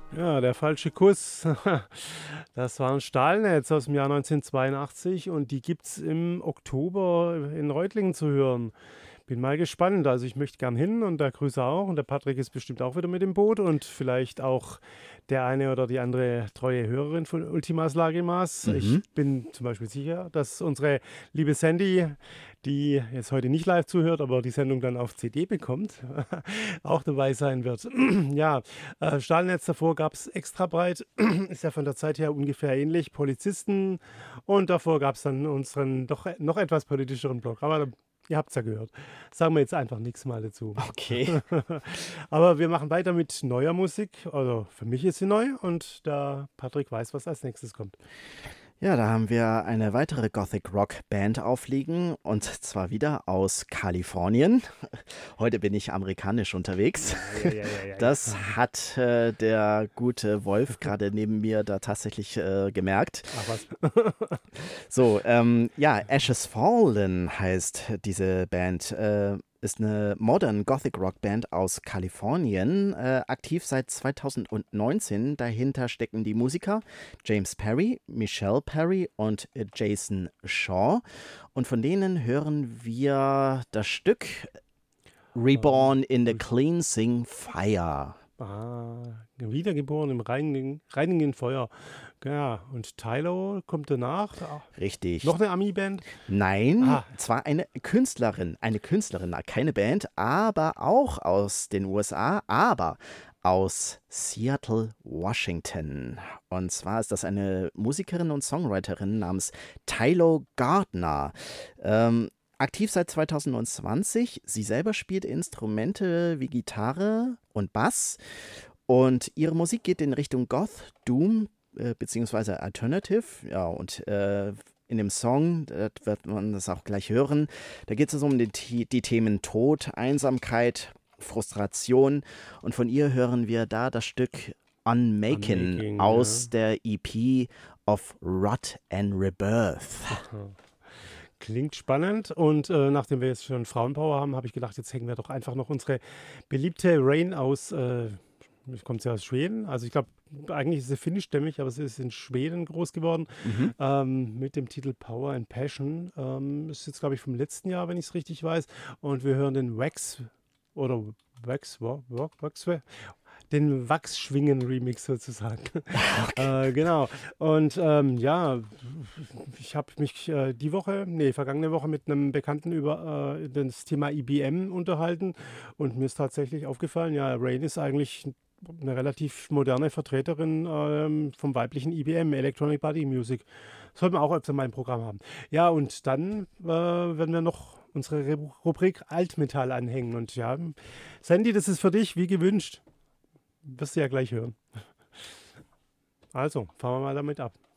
Ja, der falsche Kuss. Das war ein Stahlnetz aus dem Jahr 1982 und die gibt's im Oktober in Reutlingen zu hören. Bin mal gespannt. Also, ich möchte gern hin und der Grüße auch und der Patrick ist bestimmt auch wieder mit im Boot und vielleicht auch der eine oder die andere treue Hörerin von Ultimas Lagimas. Ich Mhm. bin zum Beispiel sicher, dass unsere liebe Sandy, die jetzt heute nicht live zuhört, aber die Sendung dann auf CD bekommt, auch dabei sein wird. Ja, Stahlnetz davor gab es extra breit, ist ja von der Zeit her ungefähr ähnlich, Polizisten und davor gab es dann unseren doch noch etwas politischeren Block. Aber ihr habt es ja gehört. Sagen wir jetzt einfach nichts mal dazu. Okay. Aber wir machen weiter mit neuer Musik. Also für mich ist sie neu und der Patrick weiß, was als nächstes kommt. Ja, da haben wir eine weitere Gothic Rock Band aufliegen und zwar wieder aus Kalifornien. Heute bin ich amerikanisch unterwegs. Ja, ja, ja, ja, ja, ja. Das hat der gute Wolf gerade neben mir da tatsächlich gemerkt. Ach was. So, ja, Ashes Fallen heißt diese Band. Ist eine Modern Gothic Rock Band aus Kalifornien, aktiv seit 2019. Dahinter stecken die Musiker James Perry, Michelle Perry und Jason Shaw. Und von denen hören wir das Stück Reborn in the Cleansing Fire. Wiedergeboren im reinigen Feuer. Ja, und Tylo kommt danach. Richtig. Noch eine Ami-Band? Nein, Ah, zwar eine Künstlerin, keine Band, aber auch aus den USA, aber aus Seattle, Washington. Und zwar ist das eine Musikerin und Songwriterin namens Tylo Gardner. Aktiv seit 2020. Sie selber spielt Instrumente wie Gitarre und Bass. Und ihre Musik geht in Richtung Goth, Doom, beziehungsweise Alternative. Ja, und in dem Song, da wird man das auch gleich hören, da geht es um die Themen Tod, Einsamkeit, Frustration. Und von ihr hören wir da das Stück Unmaking Unmaking, ja. aus der EP of Rot and Rebirth. Klingt spannend und nachdem wir jetzt schon Frauenpower haben, habe ich gedacht, jetzt hängen wir doch einfach noch unsere beliebte Rain aus, kommt sie aus Schweden? Also ich glaube, eigentlich ist sie finnischstämmig, aber sie ist in Schweden groß geworden, Mhm. mit dem Titel Power and Passion. Ist jetzt, glaube ich, vom letzten Jahr, wenn ich es richtig weiß. Und wir hören den Wax oder Wax, den Wachsschwingen-Remix sozusagen. Genau. Und ja, ich habe mich vergangene Woche mit einem Bekannten über das Thema IBM unterhalten und mir ist tatsächlich aufgefallen, ja, Rain ist eigentlich eine relativ moderne Vertreterin vom weiblichen IBM, Electronic Body Music. Sollten wir auch öfter mal im Programm haben. Ja, und dann werden wir noch unsere Rubrik Altmetall anhängen. Und ja, Sandy, das ist für dich wie gewünscht. Wirst du ja gleich hören. Also, fahren wir mal damit ab.